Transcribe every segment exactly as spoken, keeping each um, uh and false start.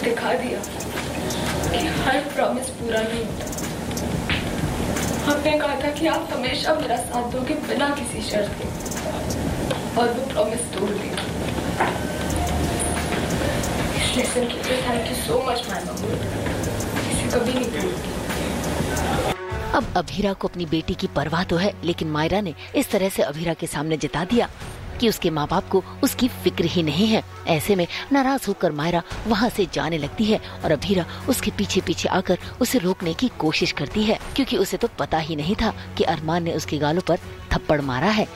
दिखा दिया कि हर प्रॉमिस पूरा नहीं होता। आपने कहा था कि आप हमेशा मेरा साथ दोगे बिना किसी शर्त के, और वो प्रॉमिस तोड़ दी। इस लेसन के लिए thank you so much my mummy, इसे कभी नहीं भूलूंगी। अब अभीरा को अपनी बेटी की परवाह तो है, लेकिन मायरा ने इस तरह से अभीरा के सामने जता दिया कि उसके माँ बाप को उसकी फिक्र ही नहीं है। ऐसे में नाराज होकर मायरा वहाँ से जाने लगती है और अभीरा उसके पीछे पीछे आकर उसे रोकने की कोशिश करती है, क्योंकि उसे तो पता ही नहीं था कि अरमान ने उसके गालों पर थप्पड़ मारा है।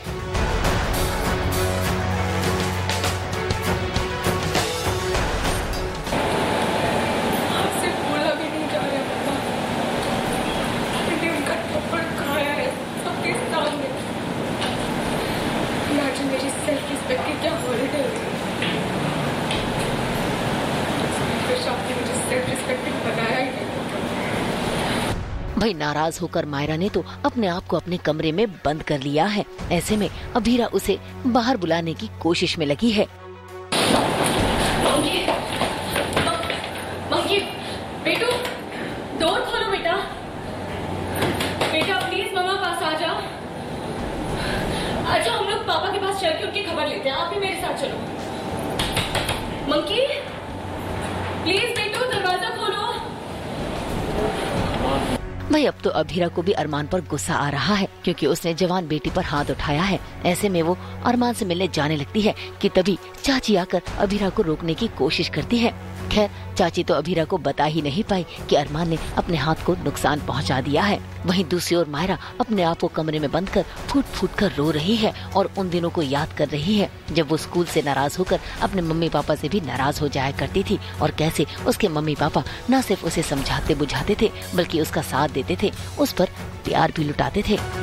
भाई नाराज होकर मायरा ने तो अपने आप को अपने कमरे में बंद कर लिया है। ऐसे में अभीरा उसे बाहर बुलाने की कोशिश में लगी है। मंकी, मंकी, बेटू, डोर खोलो बेटा। बेटा प्लीज मम्मा पास आ जाओ। अच्छा हम लोग पापा के पास चल के उनकी खबर लेते हैं, आप भी मेरे साथ चलो। मंकी, प्लीज बेटू दरवाजा खोलो। भाई अब तो अभीरा को भी अरमान पर गुस्सा आ रहा है, क्योंकि उसने जवान बेटी पर हाथ उठाया है। ऐसे में वो अरमान से मिलने जाने लगती है कि तभी चाची आकर अभीरा को रोकने की कोशिश करती है। खैर चाची तो अभीरा को बता ही नहीं पाई कि अरमान ने अपने हाथ को नुकसान पहुंचा दिया है। वहीं दूसरी ओर मायरा अपने आप को कमरे में बंद कर फूट फूट कर रो रही है और उन दिनों को याद कर रही है जब वो स्कूल से नाराज होकर अपने मम्मी पापा से भी नाराज हो जाया करती थी, और कैसे उसके मम्मी पापा न सिर्फ उसे समझाते बुझाते थे बल्कि उसका साथ देते थे, उस पर प्यार भी लुटाते थे।